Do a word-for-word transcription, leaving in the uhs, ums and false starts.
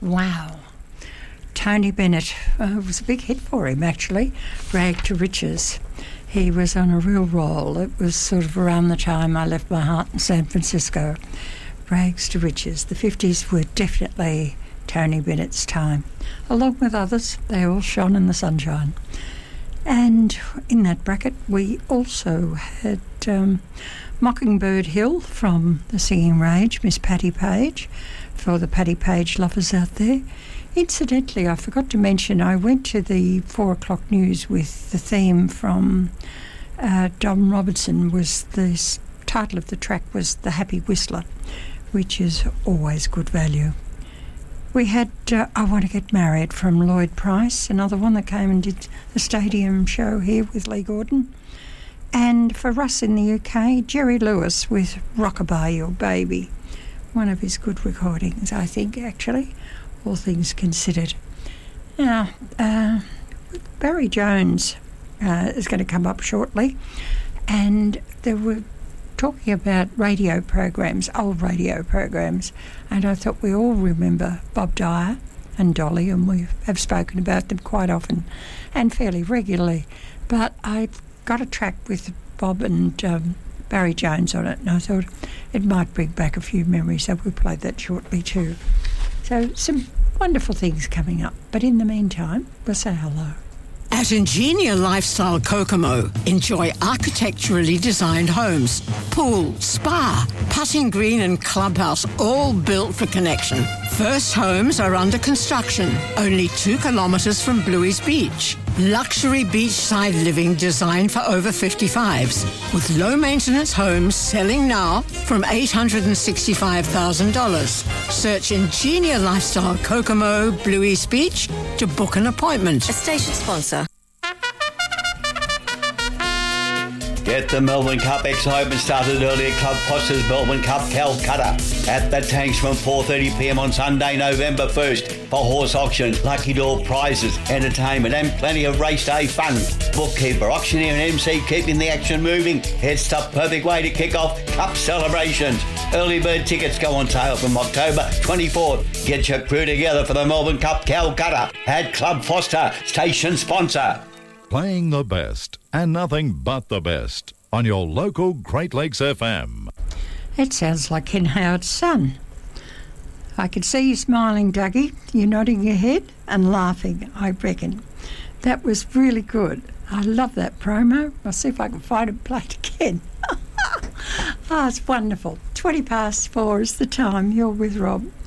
Wow. Tony Bennett, uh, was a big hit for him, actually. Rag to Riches. He was on a real roll. It was sort of around the time I left my heart in San Francisco. Rags to Riches. The fifties were definitely Tony Bennett's time. Along with others, they all shone in the sunshine. And in that bracket, we also had um, Mockingbird Hill from The Singing Rage, Miss Patti Page, for the Patti Page lovers out there. Incidentally, I forgot to mention, I went to the four o'clock news with the theme from uh, Don Robertson. Was the title of the track was The Happy Whistler, which is always good value. We had uh, I Want to Get Married from Lloyd Price, another one that came and did the stadium show here with Lee Gordon. And for us in the U K, Jerry Lewis with Rockabye Your Baby, one of his good recordings, I think, actually, all things considered. Now, uh, Barry Jones uh, is going to come up shortly, and there were talking about radio programs, old radio programs, and I thought we all remember Bob Dyer and Dolly, and we have spoken about them quite often and fairly regularly. But I've got a track with Bob and um, Barry Jones on it, and I thought it might bring back a few memories, so we'll play that shortly too. So some wonderful things coming up, but in the meantime, we'll say hello. At Ingenia Lifestyle Kokomo, enjoy architecturally designed homes, pool, spa, putting green and clubhouse, all built for connection. First homes are under construction, only two kilometres from Bluey's Beach. Luxury beachside living designed for over fifty-fives, with low-maintenance homes selling now from eight hundred sixty-five thousand dollars. Search Ingenia Lifestyle Kokomo, Bluey's Beach to book an appointment. A station sponsor. Get the Melbourne Cup excitement started early at Club Foster's Melbourne Cup Calcutta at the Tanks from four thirty p m on Sunday, November first for horse auction, lucky draw prizes, entertainment and plenty of race day fun. Bookkeeper, auctioneer and M C keeping the action moving. It's the perfect way to kick off Cup celebrations. Early bird tickets go on sale from October twenty-fourth. Get your crew together for the Melbourne Cup Calcutta at Club Foster, station sponsor. Playing the best and nothing but the best on your local Great Lakes F M. It sounds like Ken Howard's son. I can see you smiling, Dougie. You're nodding your head and laughing, I reckon. That was really good. I love that promo. I'll see if I can find it and play it again. Oh, it's wonderful. twenty past four is the time. You're with Rob.